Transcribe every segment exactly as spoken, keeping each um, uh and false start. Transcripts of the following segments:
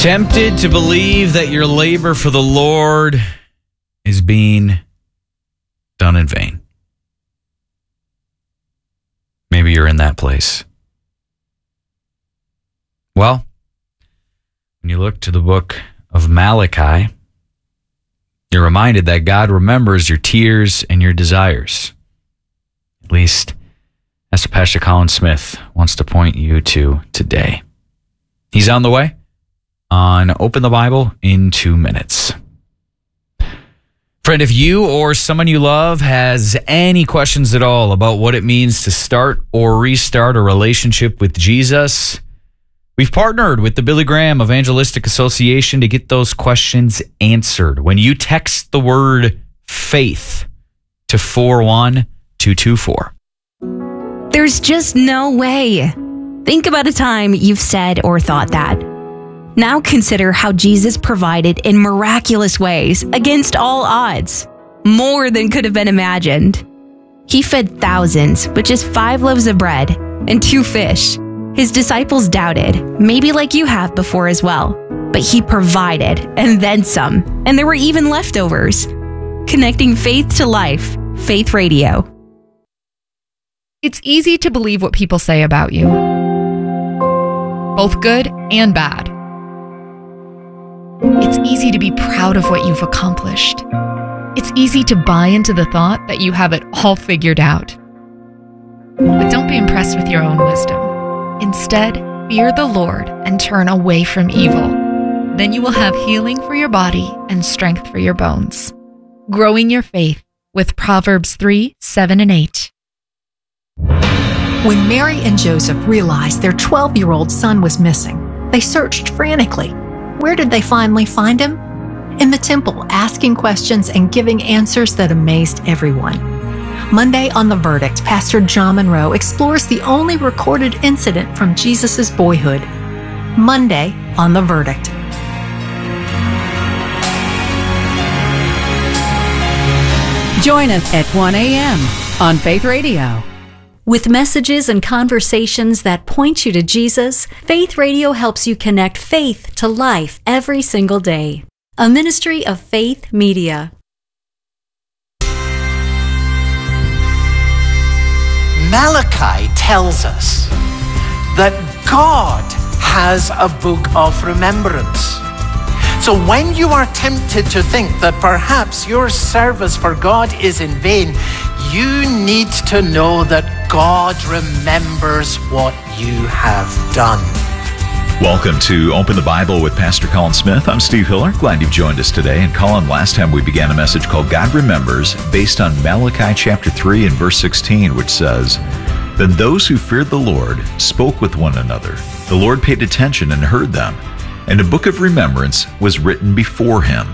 Tempted to believe that your labor for the Lord is being done in vain. Maybe you're in that place. Well, when you look to the book of Malachi, you're reminded that God remembers your tears and your desires. At least, that's what Pastor Colin Smith wants to point you to today. He's on the way on Open the Bible in two minutes. Friend, if you or someone you love has any questions at all about what it means to start or restart a relationship with Jesus, we've partnered with the Billy Graham Evangelistic Association to get those questions answered. When you text the word faith to four one two two four. There's just no way. Think about a time you've said or thought that. Now consider how Jesus provided in miraculous ways against all odds, more than could have been imagined. He fed thousands with just five loaves of bread and two fish. His disciples doubted, maybe like you have before as well, but he provided and then some, and there were even leftovers. Connecting faith to life, Faith Radio. It's easy to believe what people say about you, both good and bad. It's easy to be proud of what you've accomplished. It's easy to buy into the thought that you have it all figured out. But don't be impressed with your own wisdom. Instead, fear the Lord and turn away from evil. Then you will have healing for your body and strength for your bones. Growing your faith with Proverbs three, seven, and eight. When Mary and Joseph realized their twelve-year-old son was missing, they searched frantically. Where did they finally find him? In the temple, asking questions and giving answers that amazed everyone. Monday on The Verdict, Pastor John Monroe explores the only recorded incident from Jesus' boyhood. Monday on The Verdict. Join us at one a.m. on Faith Radio. With messages and conversations that point you to Jesus, Faith Radio helps you connect faith to life every single day. A ministry of Faith Media. Malachi tells us that God has a book of remembrance. So when you are tempted to think that perhaps your service for God is in vain, you need to know that God remembers what you have done. Welcome to Open the Bible with Pastor Colin Smith. I'm Steve Hiller. Glad you've joined us today. And Colin, last time we began a message called God Remembers, based on Malachi chapter three and verse sixteen, which says, "Then those who feared the Lord spoke with one another. The Lord paid attention and heard them, and a book of remembrance was written before him."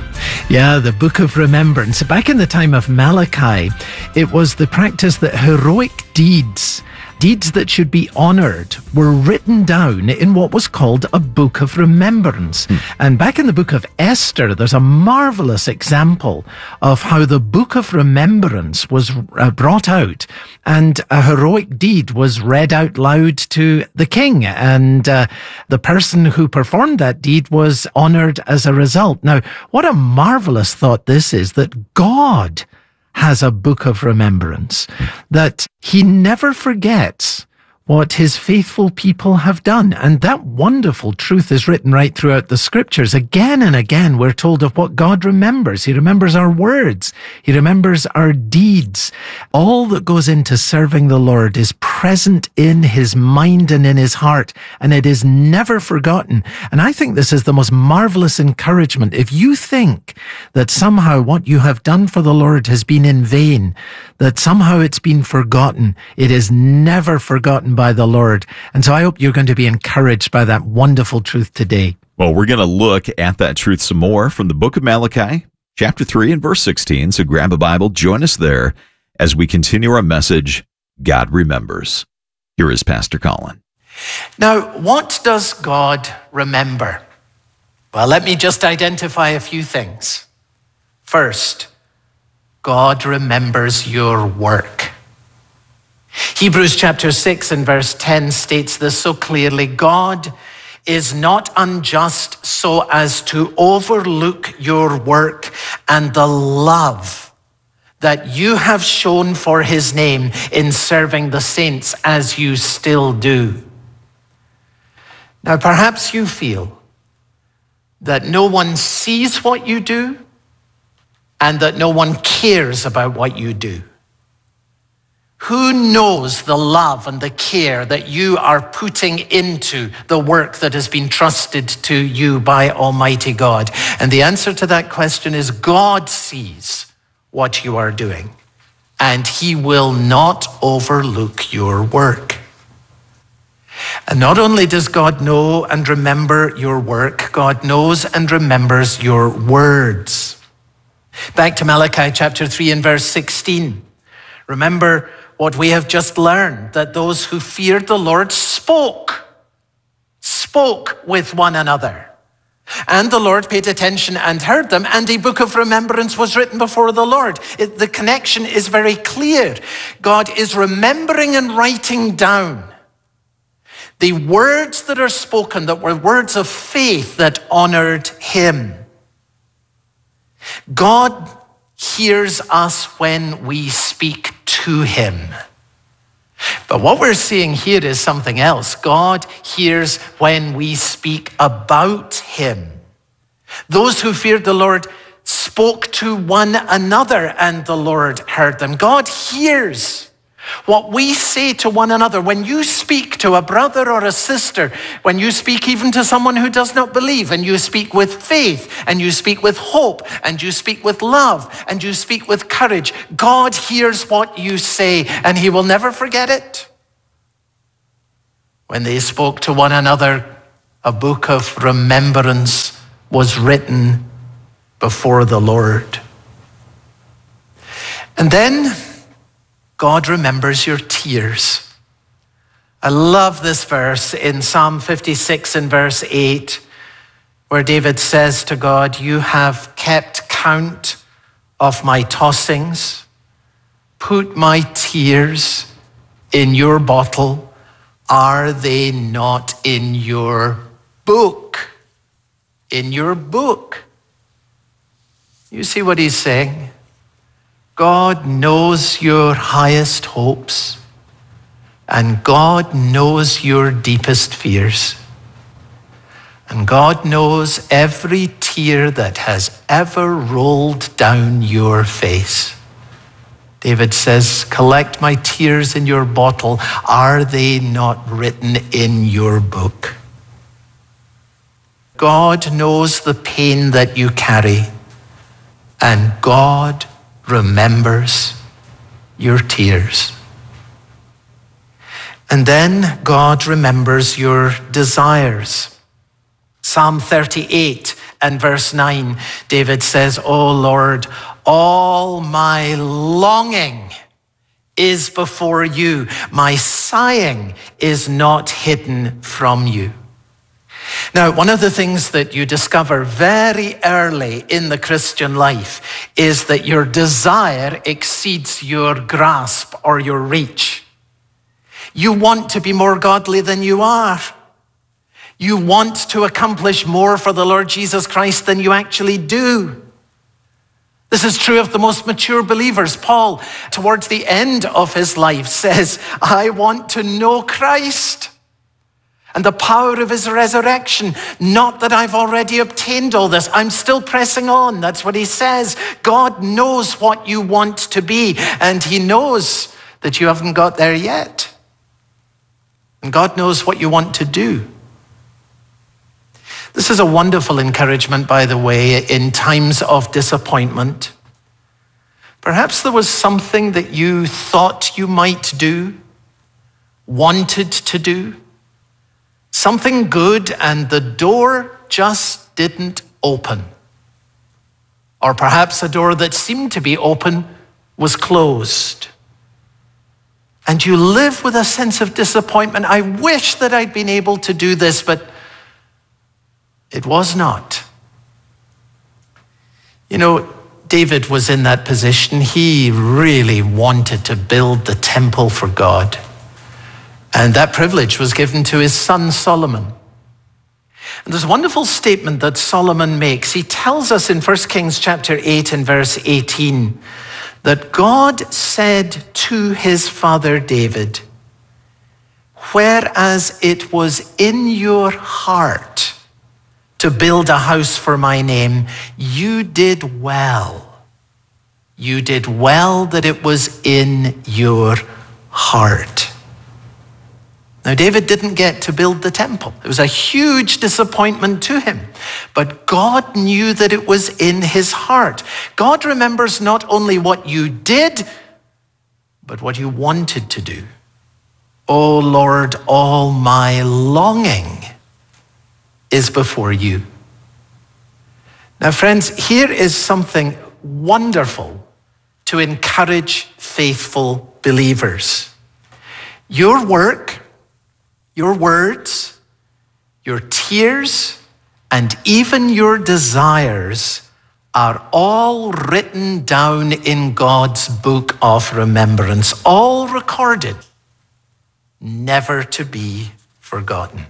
Yeah, the Book of Remembrance. Back in the time of Malachi, it was the practice that heroic deeds, deeds that should be honored, were written down in what was called a Book of Remembrance. Hmm. And back in the book of Esther, there's a marvelous example of how the Book of Remembrance was uh, brought out, and a heroic deed was read out loud to the king, and uh, the person who performed that deed was honored as a result. Now, what a marvelous thought this is, that God has a book of remembrance, that he never forgets what his faithful people have done. And that wonderful truth is written right throughout the scriptures. Again and again, we're told of what God remembers. He remembers our words. He remembers our deeds. All that goes into serving the Lord is present in his mind and in his heart, and it is never forgotten. And I think this is the most marvelous encouragement. If you think that somehow what you have done for the Lord has been in vain, that somehow it's been forgotten, it is never forgotten by the Lord. And so I hope you're going to be encouraged by that wonderful truth today. Well, we're going to look at that truth some more from the book of Malachi, chapter three and verse sixteen. So grab a Bible, join us there as we continue our message, God Remembers. Here is Pastor Colin. Now, what does God remember? Well, let me just identify a few things. First, God remembers your work. Hebrews chapter six and verse ten states this so clearly: God is not unjust so as to overlook your work and the love that you have shown for his name in serving the saints as you still do. Now, perhaps you feel that no one sees what you do and that no one cares about what you do. Who knows the love and the care that you are putting into the work that has been trusted to you by Almighty God? And the answer to that question is God sees what you are doing, and he will not overlook your work. And not only does God know and remember your work, God knows and remembers your words. Back to Malachi chapter three and verse sixteen. Remember what we have just learned, that those who feared the Lord spoke, spoke with one another. And the Lord paid attention and heard them, and a book of remembrance was written before the Lord. It, the connection is very clear. God is remembering and writing down the words that are spoken, that were words of faith that honored him. God hears us when we speak to him. But what we're seeing here is something else. God hears when we speak about him. Those who feared the Lord spoke to one another, and the Lord heard them. God hears what we say to one another. When you speak to a brother or a sister, when you speak even to someone who does not believe, and you speak with faith, and you speak with hope, and you speak with love, and you speak with courage, God hears what you say, and he will never forget it. When they spoke to one another, a book of remembrance was written before the Lord. And then God remembers your tears. I love this verse in Psalm fifty-six and verse eight, where David says to God, you have kept count of my tossings, put my tears in your bottle. Are they not in your book? In your book. You see what he's saying? God knows your highest hopes, and God knows your deepest fears. And God knows every tear that has ever rolled down your face. David says, collect my tears in your bottle. Are they not written in your book? God knows the pain that you carry, and God remembers your tears. And then God remembers your desires. Psalm thirty-eight and verse nine, David says, O Lord, all my longing is before you. My sighing is not hidden from you. Now, one of the things that you discover very early in the Christian life is that your desire exceeds your grasp or your reach. You want to be more godly than you are. You want to accomplish more for the Lord Jesus Christ than you actually do. This is true of the most mature believers. Paul, towards the end of his life, says, I want to know Christ and the power of his resurrection. Not that I've already obtained all this. I'm still pressing on. That's what he says. God knows what you want to be, and he knows that you haven't got there yet. And God knows what you want to do. This is a wonderful encouragement, by the way, in times of disappointment. Perhaps there was something that you thought you might do, wanted to do, something good, and the door just didn't open. Or perhaps a door that seemed to be open was closed. And you live with a sense of disappointment. I wish that I'd been able to do this, but it was not. You know, David was in that position. He really wanted to build the temple for God. And that privilege was given to his son Solomon. And there's a wonderful statement that Solomon makes. He tells us in First Kings chapter eight and verse eighteen that God said to his father David, whereas it was in your heart to build a house for my name, you did well. You did well that it was in your heart. Now, David didn't get to build the temple. It was a huge disappointment to him. But God knew that it was in his heart. God remembers not only what you did, but what you wanted to do. O Lord, all my longing is before you. Now, friends, here is something wonderful to encourage faithful believers. Your work, your words, your tears, and even your desires are all written down in God's book of remembrance, all recorded, never to be forgotten.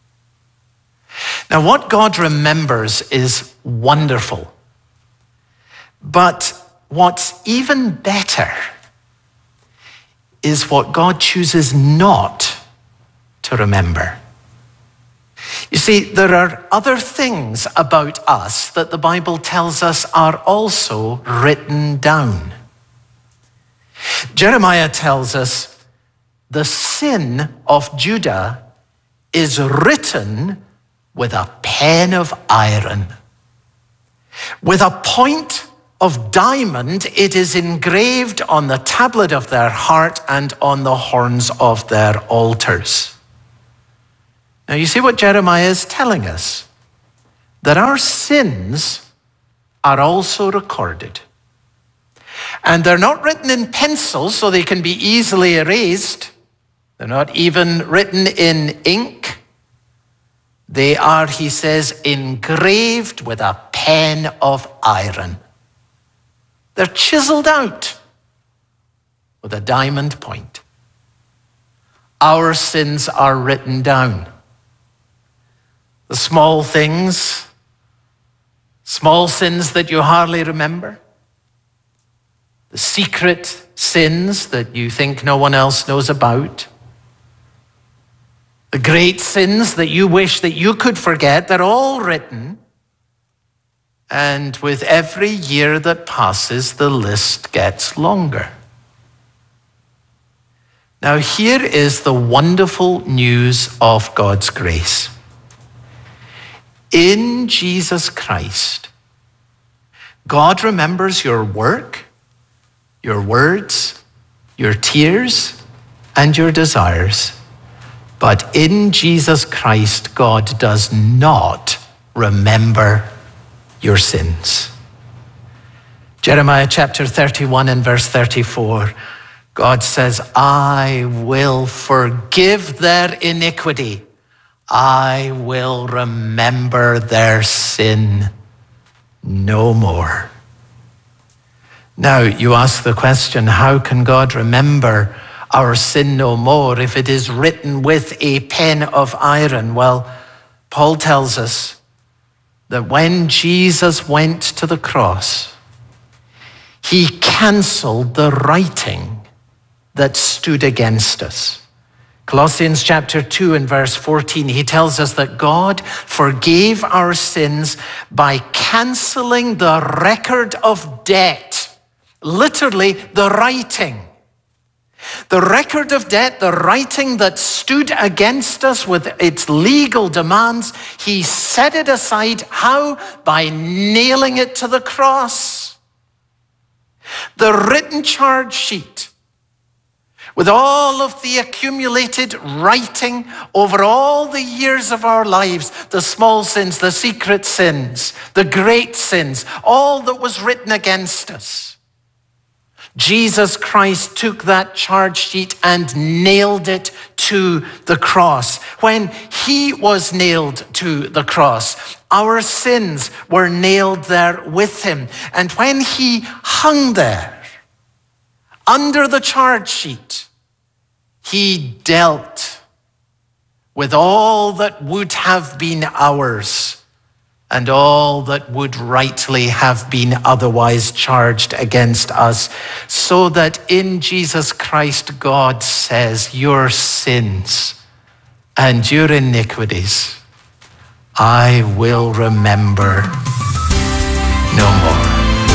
Now, what God remembers is wonderful, but what's even better is what God chooses not to remember. You see, there are other things about us that the Bible tells us are also written down. Jeremiah tells us the sin of Judah is written with a pen of iron. With a point of diamond, it is engraved on the tablet of their heart and on the horns of their altars. Now, you see what Jeremiah is telling us? That our sins are also recorded. And they're not written in pencil so they can be easily erased. They're not even written in ink. They are, he says, engraved with a pen of iron. They're chiseled out with a diamond point. Our sins are written down. The small things, small sins that you hardly remember, the secret sins that you think no one else knows about, the great sins that you wish that you could forget, they're all written. And with every year that passes, the list gets longer. Now, here is the wonderful news of God's grace. In Jesus Christ, God remembers your work, your words, your tears, and your desires. But in Jesus Christ, God does not remember your sins. Jeremiah chapter thirty-one and verse thirty-four, God says, I will forgive their iniquity. I will remember their sin no more. Now, you ask the question, how can God remember our sin no more if it is written with a pen of iron? Well, Paul tells us that when Jesus went to the cross, he canceled the writing that stood against us. Colossians chapter two and verse fourteen, he tells us that God forgave our sins by canceling the record of debt, literally the writing. The record of debt, the writing that stood against us with its legal demands, he set it aside. How? By nailing it to the cross. The written charge sheet, with all of the accumulated writing over all the years of our lives, the small sins, the secret sins, the great sins, all that was written against us. Jesus Christ took that charge sheet and nailed it to the cross. When he was nailed to the cross, our sins were nailed there with him. And when he hung there, under the charge sheet, he dealt with all that would have been ours and all that would rightly have been otherwise charged against us, so that in Jesus Christ, God says, your sins and your iniquities I will remember no more.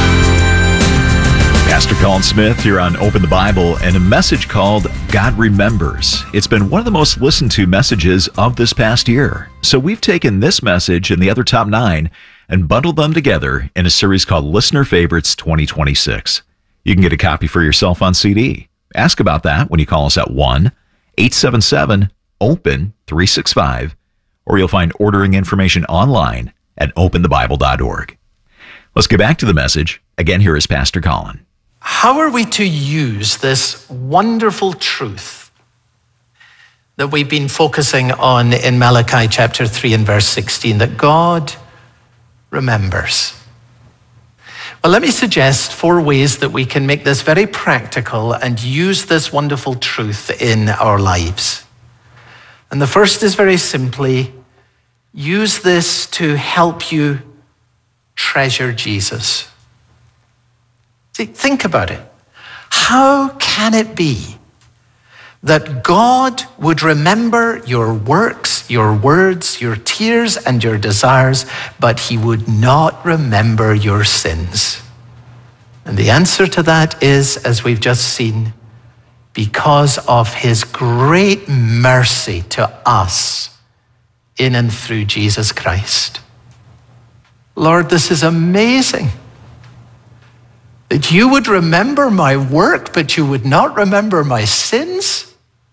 Pastor Colin Smith here on Open the Bible, and a message called God Remembers. It's been one of the most listened to messages of this past year. So we've taken this message and the other top nine and bundled them together in a series called Listener Favorites twenty twenty-six. You can get a copy for yourself on C D. Ask about that when you call us at one eight seven seven open three six five, or you'll find ordering information online at open the bible dot org. Let's get back to the message. Again, here is Pastor Colin. How are we to use this wonderful truth that we've been focusing on in Malachi chapter three and verse sixteen, that God remembers? Well, let me suggest four ways that we can make this very practical and use this wonderful truth in our lives. And the first is very simply, use this to help you treasure Jesus. See, think about it. How can it be that God would remember your works, your words, your tears, and your desires, but he would not remember your sins? And the answer to that is, as we've just seen, because of his great mercy to us in and through Jesus Christ. Lord, this is amazing. That you would remember my work, but you would not remember my sins?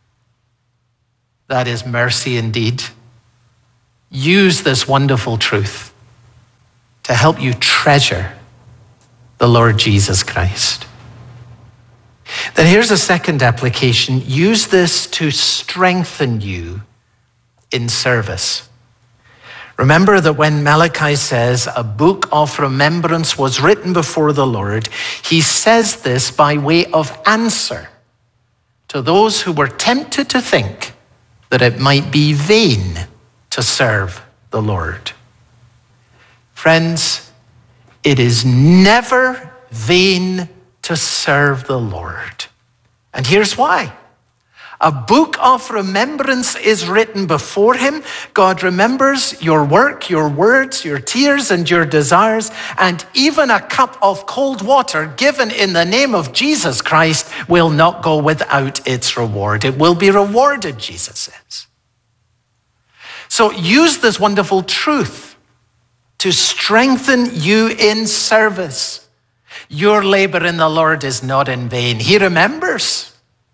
That is mercy indeed. Use this wonderful truth to help you treasure the Lord Jesus Christ. Then here's a second application. Use this to strengthen you in service. Remember that when Malachi says a book of remembrance was written before the Lord, he says this by way of answer to those who were tempted to think that it might be vain to serve the Lord. Friends, it is never vain to serve the Lord. And here's why. A book of remembrance is written before him. God remembers your work, your words, your tears, and your desires. And even a cup of cold water given in the name of Jesus Christ will not go without its reward. It will be rewarded, Jesus says. So use this wonderful truth to strengthen you in service. Your labor in the Lord is not in vain. He remembers.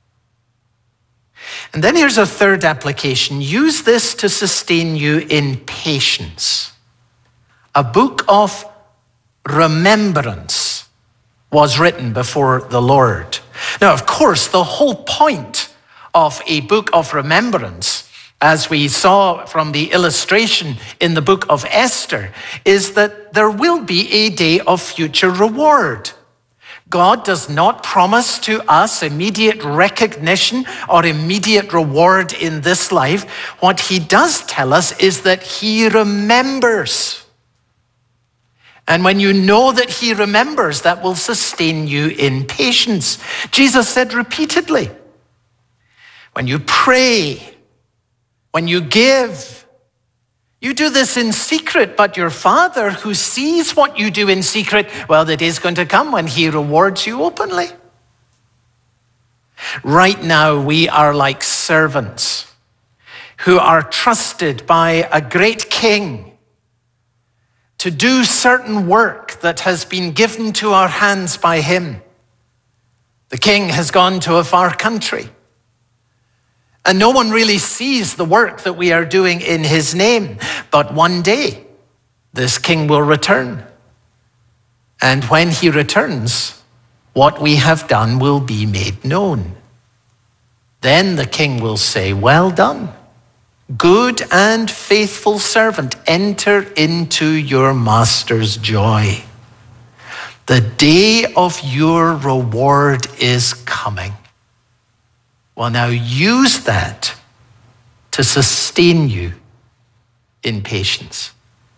And then here's a third application. Use this to sustain you in patience. A book of remembrance was written before the Lord. Now, of course, the whole point of a book of remembrance, as we saw from the illustration in the book of Esther, is that there will be a day of future reward. God does not promise to us immediate recognition or immediate reward in this life. What he does tell us is that he remembers. And when you know that he remembers, that will sustain you in patience. Jesus said repeatedly, when you pray, when you give, you do this in secret, but your Father who sees what you do in secret, well, the day is going to come when he rewards you openly. Right now, we are like servants who are trusted by a great king to do certain work that has been given to our hands by him. The king has gone to a far country. And no one really sees the work that we are doing in his name. But one day, this king will return. And when he returns, what we have done will be made known. Then the king will say, well done, good and faithful servant, enter into your master's joy. The day of your reward is coming. Well, now use that to sustain you in patience.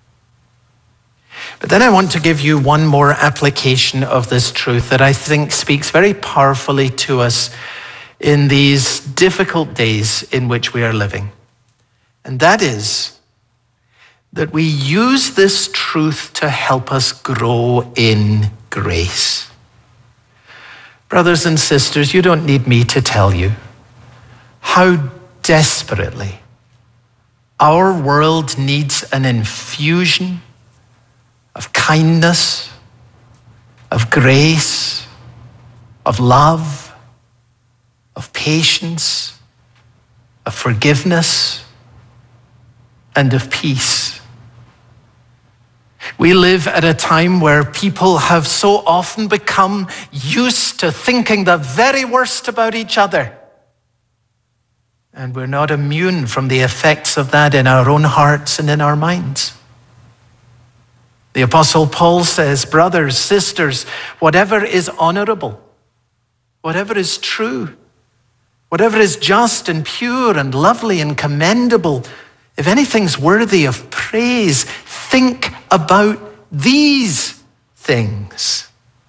But then I want to give you one more application of this truth that I think speaks very powerfully to us in these difficult days in which we are living. And that is that we use this truth to help us grow in grace. Brothers and sisters, you don't need me to tell you how desperately our world needs an infusion of kindness, of grace, of love, of patience, of forgiveness, and of peace. We live at a time where people have so often become used to thinking the very worst about each other. And we're not immune from the effects of that in our own hearts and in our minds. The Apostle Paul says, brothers, sisters, whatever is honorable, whatever is true, whatever is just and pure and lovely and commendable, if anything's worthy of praise, think about these things.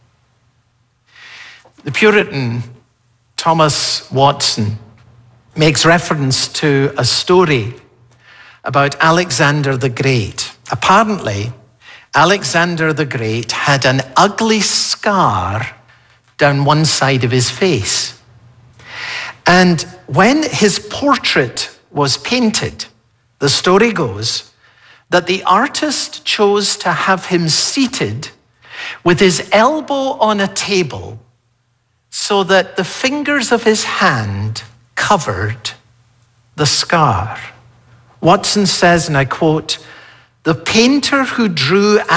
The Puritan Thomas Watson makes reference to a story about Alexander the Great. Apparently, Alexander the Great had an ugly scar down one side of his face. And when his portrait was painted, the story goes that the artist chose to have him seated with his elbow on a table so that the fingers of his hand covered the scar. Watson says, and I quote, "The painter who drew